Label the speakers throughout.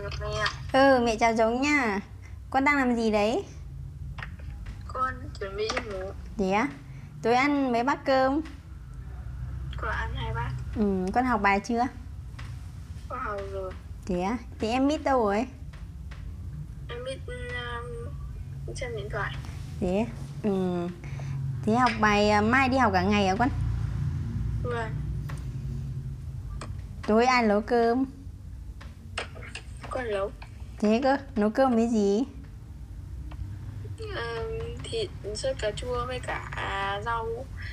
Speaker 1: mẹ.
Speaker 2: Mẹ chào Giống nha. Con đang làm gì đấy?
Speaker 1: Con chuẩn bị đi ngủ.
Speaker 2: Thế á? Tối ăn mấy bát cơm?
Speaker 1: Con ăn 2 bát.
Speaker 2: Con học bài chưa?
Speaker 1: Con học rồi.
Speaker 2: Thế á? Thì em biết đâu rồi?
Speaker 1: Em biết xem điện thoại.
Speaker 2: Thế Thế học bài mai đi học cả ngày hả con?
Speaker 1: Vâng.
Speaker 2: Tối ai nấu cơm?
Speaker 1: Con nấu.
Speaker 2: Thế cơ? Nấu cơm với gì?
Speaker 1: Thịt sốt cà chua với cả rau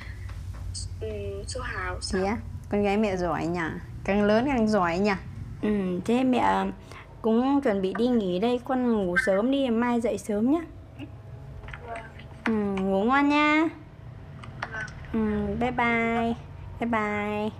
Speaker 1: su hào.
Speaker 2: Thế á? Con gái mẹ giỏi nhỉ? Càng lớn càng giỏi nhỉ? Thế mẹ cũng chuẩn bị đi nghỉ đây. Con ngủ sớm đi, mai dậy sớm nhé. Ngủ ngon nha. Bye bye. Bye bye.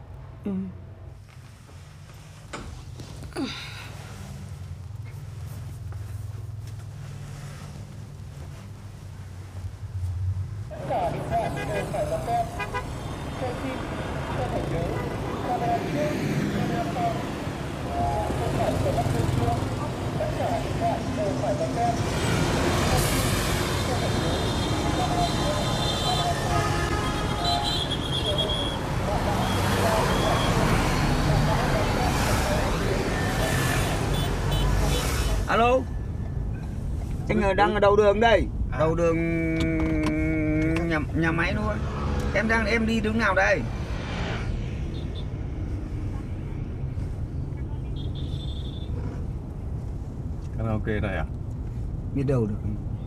Speaker 3: Alo, anh đang ở đầu đường đây, đầu đường nhà máy thôi. Em đi đứng nào đây?
Speaker 4: Karaoke này à?
Speaker 3: Biết đâu được.